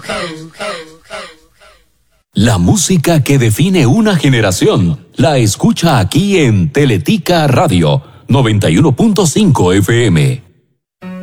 La música que define una generación la escucha aquí en Teletica Radio 91.5 FM.